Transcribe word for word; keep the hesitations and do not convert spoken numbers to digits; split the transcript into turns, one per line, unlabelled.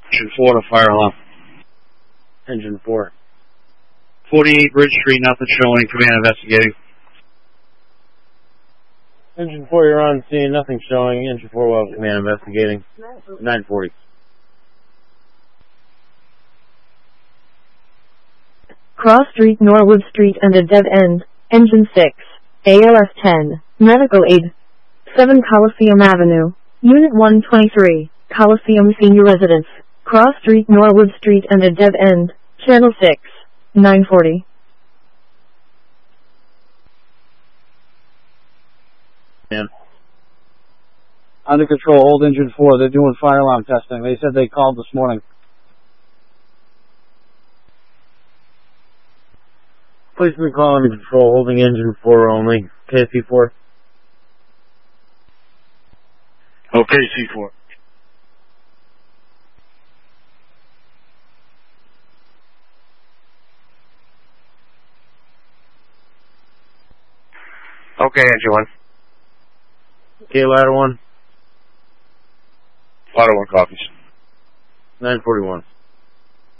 Engine four to fire alarm.
Engine four.
forty-eight Bridge Street, nothing showing. Command investigating.
Engine four, you're on scene. Nothing showing. Engine four, well, command investigating. nine forty.
Cross Street, Norwood Street and a dead end. Engine six. A L S ten. Medical aid. seven Coliseum Avenue. Unit one twenty-three. Coliseum Senior Residence. Cross Street, Norwood Street and a dead end. Channel six. nine forty.
Yeah. Under control, hold engine four. They're doing fire alarm testing. They said they called this morning. Please be calling under control, holding engine four only. K C four.
Okay, C four. Okay, engine one.
Okay, ladder one.
Ladder one copies.
nine forty-one.